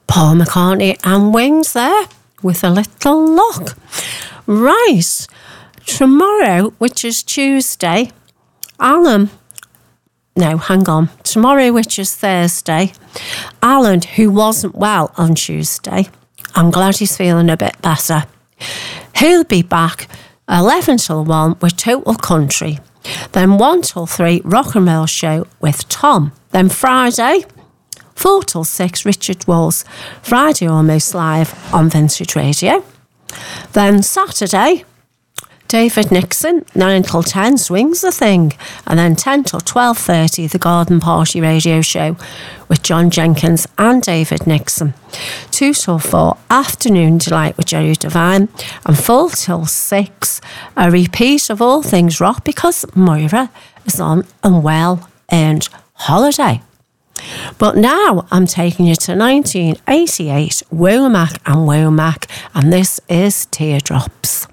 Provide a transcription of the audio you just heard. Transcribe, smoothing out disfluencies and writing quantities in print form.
Paul McCartney and Wings there with A Little Luck. Right, tomorrow, which is Tuesday, tomorrow, which is Thursday, Alan, who wasn't well on Tuesday, I'm glad he's feeling a bit better. He'll be back 11 till 1 with Total Country. Then 1 till 3, Rock and Roll Show with Tom. Then Friday, 4 till 6, Richard Walls, Friday Almost Live on Vintage Radio. Then Saturday, David Nixon, 9 till 10, Swings the Thing. And then 10 till 12:30, the Garden Party Radio Show with John Jenkins and David Nixon. 2 till 4, Afternoon Delight with Jerry Devine. And 4 till 6, a repeat of All Things Rock because Moira is on a well-earned holiday. But now I'm taking you to 1988, Womack and Womack, and this is Teardrops.